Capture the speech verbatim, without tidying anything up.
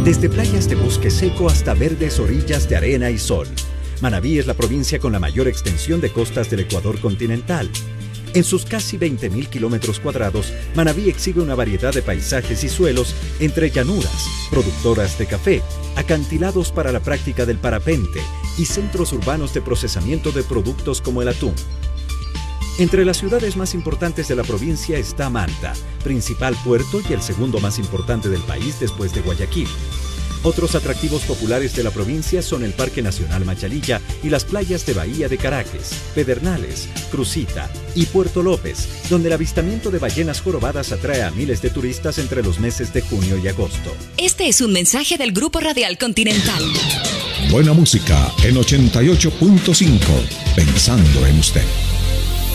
Desde playas de bosque seco hasta verdes orillas de arena y sol, Manabí es la provincia con la mayor extensión de costas del Ecuador continental. En sus casi veinte mil kilómetros cuadrados, Manabí exhibe una variedad de paisajes y suelos entre llanuras, productoras de café, acantilados para la práctica del parapente y centros urbanos de procesamiento de productos como el atún. Entre las ciudades más importantes de la provincia está Manta, principal puerto y el segundo más importante del país después de Guayaquil. Otros atractivos populares de la provincia son el Parque Nacional Machalilla y las playas de Bahía de Caracas, Pedernales, Crucita y Puerto López, donde el avistamiento de ballenas jorobadas atrae a miles de turistas entre los meses de junio y agosto. Este es un mensaje del Grupo Radial Continental. Buena música en ochenta y ocho punto cinco, pensando en usted.